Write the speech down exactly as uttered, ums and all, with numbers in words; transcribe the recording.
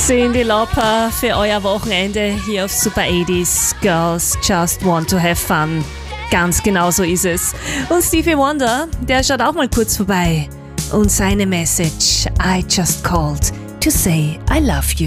Cyndi Lauper für euer Wochenende hier auf Super achtziger. Girls just want to have fun. Ganz genau so ist es. Und Stevie Wonder, der schaut auch mal kurz vorbei. Und seine Message: I just called to say I love you.